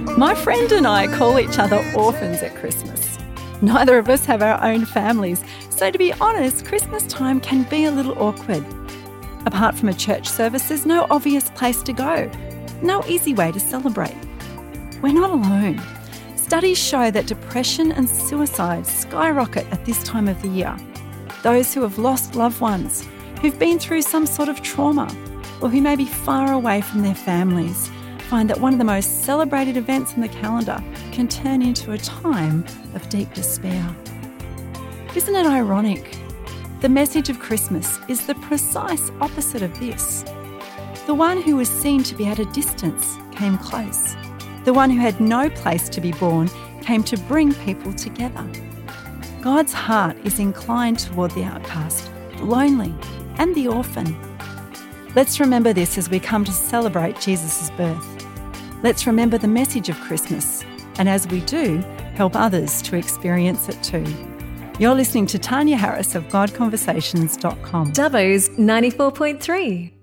My friend and I call each other orphans at Christmas. Neither of us have our own families, so to be honest, Christmas time can be a little awkward. Apart from a church service, there's no obvious place to go, no easy way to celebrate. We're not alone. Studies show that depression and suicide skyrocket at this time of the year. Those who have lost loved ones, who've been through some sort of trauma, or who may be far away from their families, find that one of the most celebrated events in the calendar can turn into a time of deep despair. Isn't it ironic? The message of Christmas is the precise opposite of this. The one who was seen to be at a distance came close. The one who had no place to be born came to bring people together. God's heart is inclined toward the outcast, the lonely, and the orphan. Let's remember this as we come to celebrate Jesus' birth. Let's remember the message of Christmas, and as we do, help others to experience it too. You're listening to Tanya Harris of GodConversations.com. Dubbo's 94.3.